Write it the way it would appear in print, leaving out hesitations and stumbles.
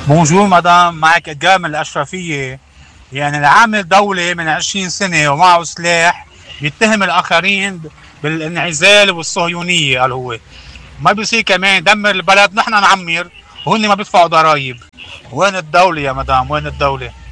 بونجور مدام، معك إدجار من الأشرفية. يعني العامل دولة من 20 سنة ومعه سلاح بيتهم الآخرين بالانعزال والصهيونية. قال هو ما بيصير كمان يدمر البلد، نحن نعمر وهن ما بيدفعوا ضرائب. وين الدولة يا مدام؟ وين الدولة؟